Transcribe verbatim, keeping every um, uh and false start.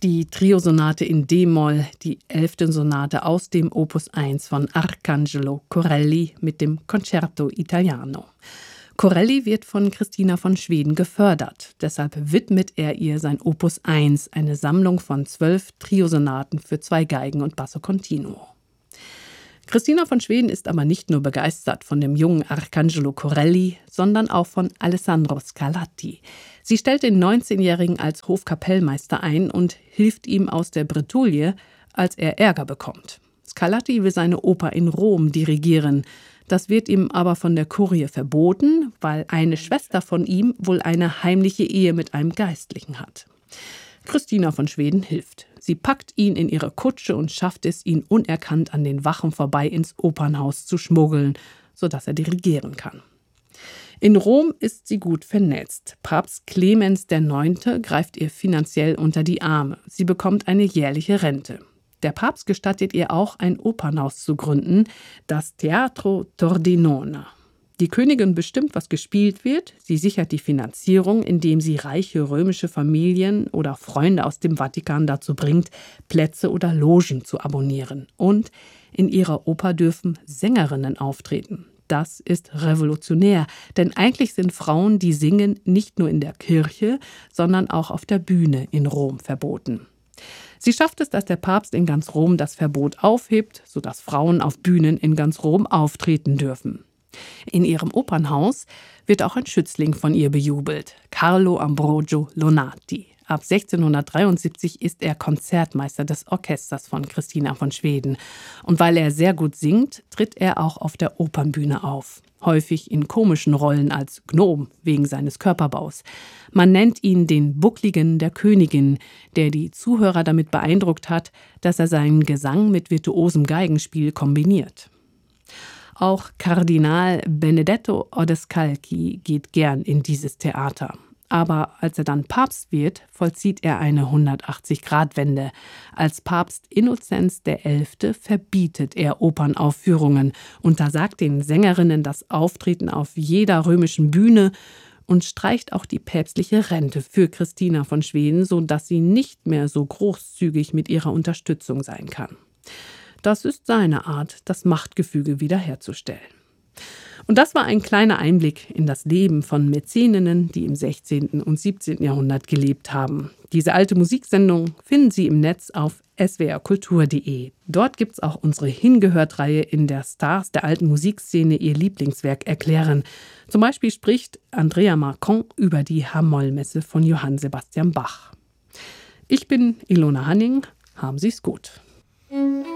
Die Triosonate in d-Moll, die elfte Sonate aus dem Opus eins von Arcangelo Corelli mit dem Concerto Italiano. Corelli wird von Christina von Schweden gefördert. Deshalb widmet er ihr sein Opus eins, eine Sammlung von zwölf Triosonaten für zwei Geigen und Basso Continuo. Christina von Schweden ist aber nicht nur begeistert von dem jungen Arcangelo Corelli, sondern auch von Alessandro Scarlatti. Sie stellt den neunzehnjährigen als Hofkapellmeister ein und hilft ihm aus der Bretouille, als er Ärger bekommt. Scarlatti will seine Oper in Rom dirigieren. Das wird ihm aber von der Kurie verboten, weil eine Schwester von ihm wohl eine heimliche Ehe mit einem Geistlichen hat. Christina von Schweden hilft. Sie packt ihn in ihre Kutsche und schafft es, ihn unerkannt an den Wachen vorbei ins Opernhaus zu schmuggeln, sodass er dirigieren kann. In Rom ist sie gut vernetzt. Papst Clemens der Neunte greift ihr finanziell unter die Arme. Sie bekommt eine jährliche Rente. Der Papst gestattet ihr auch, ein Opernhaus zu gründen, das Teatro Tordinona. Die Königin bestimmt, was gespielt wird. Sie sichert die Finanzierung, indem sie reiche römische Familien oder Freunde aus dem Vatikan dazu bringt, Plätze oder Logen zu abonnieren. Und in ihrer Oper dürfen Sängerinnen auftreten. Das ist revolutionär, denn eigentlich sind Frauen, die singen, nicht nur in der Kirche, sondern auch auf der Bühne in Rom verboten. Sie schafft es, dass der Papst in ganz Rom das Verbot aufhebt, sodass Frauen auf Bühnen in ganz Rom auftreten dürfen. In ihrem Opernhaus wird auch ein Schützling von ihr bejubelt, Carlo Ambrogio Lonati. Ab sechzehnhundertdreiundsiebzig ist er Konzertmeister des Orchesters von Christina von Schweden. Und weil er sehr gut singt, tritt er auch auf der Opernbühne auf. Häufig in komischen Rollen als Gnom wegen seines Körperbaus. Man nennt ihn den Buckligen der Königin, der die Zuhörer damit beeindruckt hat, dass er seinen Gesang mit virtuosem Geigenspiel kombiniert. Auch Kardinal Benedetto Odescalchi geht gern in dieses Theater. Aber als er dann Papst wird, vollzieht er eine hundertachtzig-Grad-Wende. Als Papst Innozenz der Elfte verbietet er Opernaufführungen, untersagt den Sängerinnen das Auftreten auf jeder römischen Bühne und streicht auch die päpstliche Rente für Christina von Schweden, sodass sie nicht mehr so großzügig mit ihrer Unterstützung sein kann. Das ist seine Art, das Machtgefüge wiederherzustellen. Und das war ein kleiner Einblick in das Leben von Mäzeninnen, die im sechzehnten und siebzehnten Jahrhundert gelebt haben. Diese alte Musiksendung finden Sie im Netz auf s w r kultur punkt d e. Dort gibt's auch unsere Hingehört-Reihe, in der Stars der alten Musikszene ihr Lieblingswerk erklären. Zum Beispiel spricht Andrea Marcon über die H-Moll-Messe von Johann Sebastian Bach. Ich bin Ilona Hanning. Haben Sie's gut.